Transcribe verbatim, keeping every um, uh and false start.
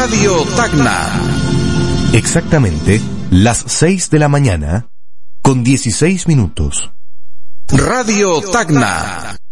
Radio Tacna. Exactamente las seis de la mañana con dieciséis minutos. Radio Tacna.